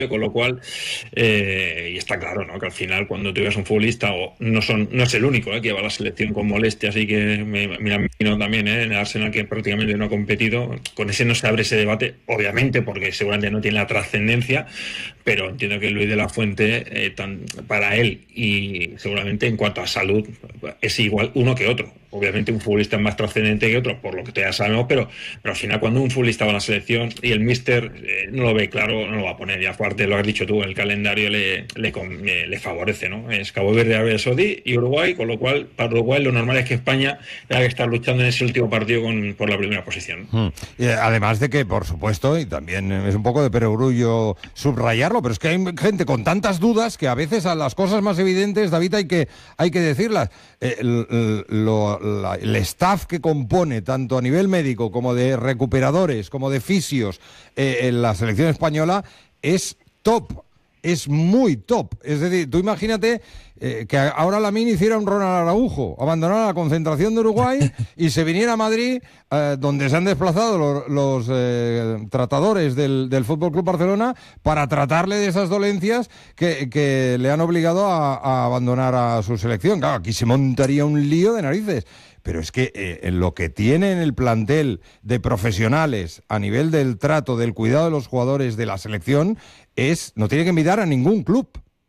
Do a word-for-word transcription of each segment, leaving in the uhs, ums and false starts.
con lo cual, eh, y está claro, ¿no?, que al final cuando tú eres un futbolista, o no son no es el único eh, que lleva la selección con molestias, y que me, me imagino también eh, en el Arsenal, que prácticamente no ha competido, con ese no se abre ese debate, obviamente, porque seguramente no tiene la trascendencia, pero entiendo que Luis de la Fuente, eh, tan, para él, y seguramente en cuanto a salud, es igual uno que otro. Obviamente un futbolista es más trascendente que otro, por lo que ya sabemos, pero, pero al final cuando un futbolista va a la selección y el míster eh, no lo ve claro, no lo va a poner. Y aparte, lo has dicho tú, el calendario le, le, le, le favorece, ¿no? Es Cabo Verde, Arabia Saudí y Uruguay, con lo cual para Uruguay lo normal es que España tenga que estar luchando en ese último partido con, por la primera posición. Hmm. Y además de que, por supuesto, y también es un poco de perogrullo subrayarlo, pero es que hay gente con tantas dudas que a veces a las cosas más evidentes, David, hay que, hay que decirlas. Eh, el, lo, la, el staff que compone, tanto a nivel médico como de recuperadores, como de fisios, eh, en la selección española, es top, es muy top. Es decir, tú imagínate eh, que ahora Lamine hiciera un Ronald Araujo, abandonara la concentración de Uruguay y se viniera a Madrid, eh, donde se han desplazado los, los eh, tratadores del, del F C Barcelona, para tratarle de esas dolencias que, que le han obligado a, a abandonar a su selección. Claro, aquí se montaría un lío de narices. Pero es que eh, en lo que tiene en el plantel de profesionales a nivel del trato, del cuidado de los jugadores de la selección, es no tiene que envidiar a ningún club.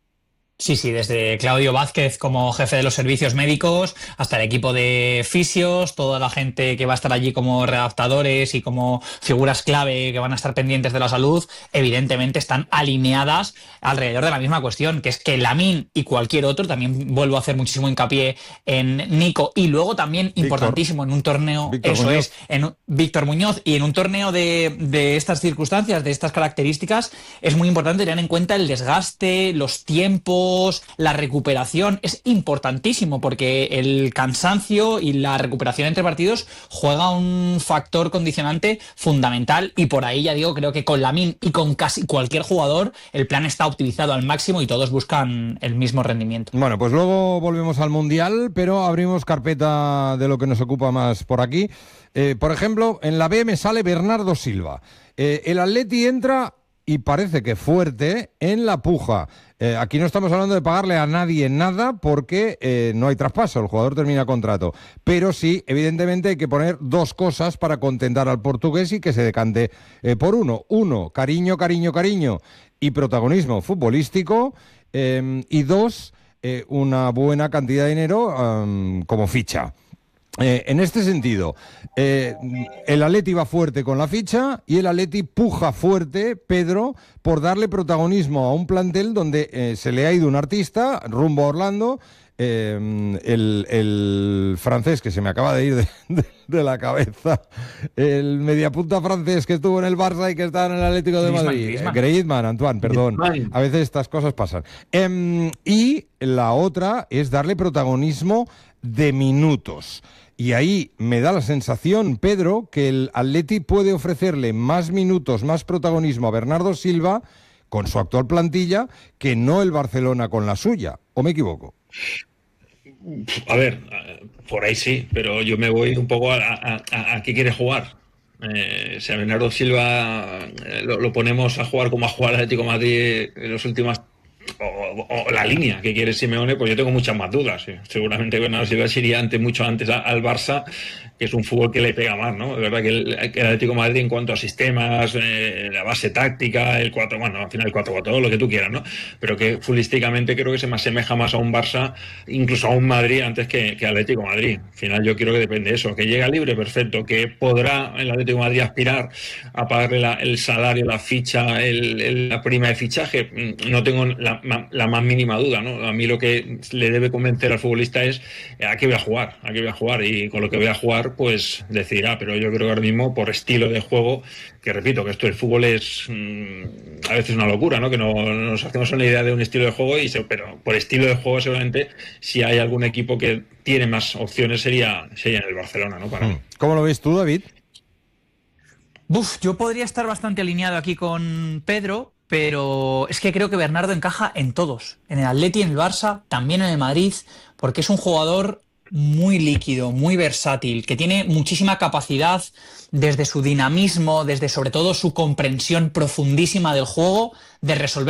Sí, sí, desde Claudio Vázquez como jefe de los servicios médicos hasta el equipo de fisios, toda la gente que va a estar allí como redactadores y como figuras clave que van a estar pendientes de la salud, evidentemente están alineadas alrededor de la misma cuestión, que es que Lamine y cualquier otro, también vuelvo a hacer muchísimo hincapié en Nico, y luego también Víctor, importantísimo en un torneo, Víctor eso Muñoz. es, en un, Víctor Muñoz, y en un torneo de, de estas circunstancias, de estas características, es muy importante tener en cuenta el desgaste, los tiempos, la recuperación. Es importantísimo porque el cansancio y la recuperación entre partidos juega un factor condicionante fundamental, y por ahí ya digo, creo que con Lamine y con casi cualquier jugador el plan está optimizado al máximo y todos buscan el mismo rendimiento. Bueno, pues luego volvemos al Mundial, pero abrimos carpeta de lo que nos ocupa más por aquí. Eh, por ejemplo, en la B me sale Bernardo Silva. Eh, el Atleti entra, y parece que fuerte, en la puja. Eh, aquí no estamos hablando de pagarle a nadie nada, porque eh, no hay traspaso, el jugador termina contrato. Pero sí, evidentemente hay que poner dos cosas para contentar al portugués y que se decante eh, por uno. Uno, cariño, cariño, cariño y protagonismo futbolístico. Eh, y dos, eh, una buena cantidad de dinero um, como ficha. Eh, en este sentido, eh, el Atleti va fuerte con la ficha y el Atleti puja fuerte, Pedro, por darle protagonismo a un plantel donde eh, se le ha ido un artista rumbo a Orlando, eh, el, el francés que se me acaba de ir de, de, de la cabeza, el mediapunta francés que estuvo en el Barça y que está en el Atlético de Griezmann, Madrid, Griezmann. Griezmann, Antoine, perdón, Griezmann. a veces estas cosas pasan. Eh, y la otra es darle protagonismo de minutos. Y ahí me da la sensación, Pedro, que el Atleti puede ofrecerle más minutos, más protagonismo a Bernardo Silva con su actual plantilla que no el Barcelona con la suya. ¿O me equivoco? A ver, por ahí sí, pero yo me voy un poco a, a, a, a qué quiere jugar. Eh, si a Bernardo Silva eh, lo, lo ponemos a jugar como ha jugado el Atlético de Madrid en los últimos... O, o la línea que quiere Simeone, pues yo tengo muchas más dudas. ¿sí? Seguramente Bernardo Silva se iría antes, mucho antes a, al Barça, que es un fútbol que le pega más, ¿no? Es verdad que el, que el Atlético de Madrid, en cuanto a sistemas, eh, la base táctica, el cuatro, bueno, al final el cuatro cuatro, lo que tú quieras, ¿no? Pero que futbolísticamente creo que se me asemeja más a un Barça, incluso a un Madrid, antes que, que Atlético de Madrid. Al final yo quiero que depende de eso, que llega libre, perfecto, que podrá el Atlético de Madrid aspirar a pagarle la, el salario, la ficha, el, el, la prima de fichaje. No tengo la, la más mínima duda, ¿no? A mí lo que le debe convencer al futbolista es a qué voy a jugar, a qué voy a jugar, y con lo que voy a jugar pues decidirá, pero yo creo que ahora mismo por estilo de juego, que repito que esto del fútbol es mmm, a veces una locura, ¿no? Que no, no nos hacemos una idea de un estilo de juego, y se, pero por estilo de juego seguramente si hay algún equipo que tiene más opciones sería, sería en el Barcelona, ¿no? Para... ¿Cómo lo ves tú, David? Uf, yo podría estar bastante alineado aquí con Pedro, pero es que creo que Bernardo encaja en todos, en el Atleti, en el Barça, también en el Madrid, porque es un jugador muy líquido, muy versátil, que tiene muchísima capacidad desde su dinamismo, desde sobre todo su comprensión profundísima del juego, de resolver